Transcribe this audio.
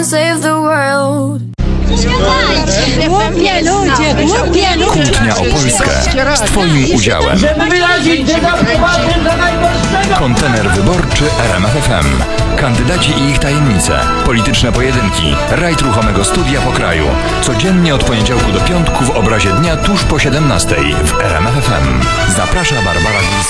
Save the world. Kłótnia o Polskę z Twoim udziałem. Kontener wyborczy RMF FM. Kandydaci i ich tajemnice. Polityczne pojedynki. Rajd ruchomego studia po kraju. Codziennie od poniedziałku do piątku w obrazie dnia tuż po 17 w RMF FM. Zaprasza Barbara Górska.